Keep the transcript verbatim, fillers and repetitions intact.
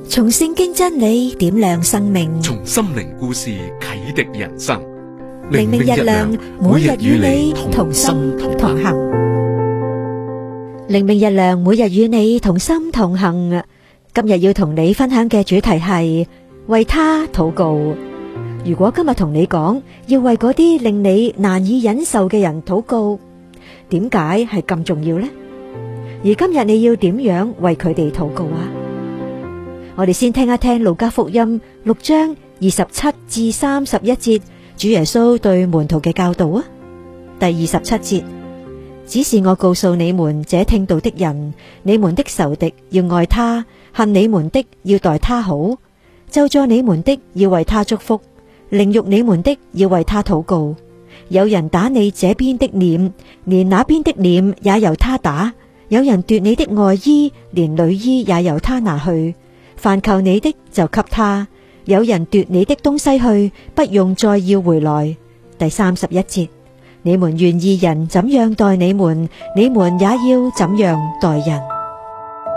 從聖經真理點亮生命， 從心靈故事啟迪人生。 靈命日亮，每日與你同心同行。靈命日亮，每日與你同心同行。今日要同你分享嘅主題係為他禱告。如果今日同你講要為嗰啲令你難以忍受嘅人禱告，點解係咁重要呢？而今日你要點樣為佢哋禱告啊？我哋先聽一聽路加福音六章二十七至三十一節，主耶穌對門徒嘅教導啊。第二十七節，只是我告訴你們這聽道的人，你們的仇敵要愛他，恨你們的要待他好，咒詛你們的要為他祝福，凌辱你們的要為他禱告。有人打你這邊的臉，連那邊的臉也由他打；有人奪你的外衣，連裡衣也由他拿去。凡求你的就給他，有人奪你的東西去，不用再要回來。第三十一節，你們願義人怎樣待你們，你們也要怎樣待人。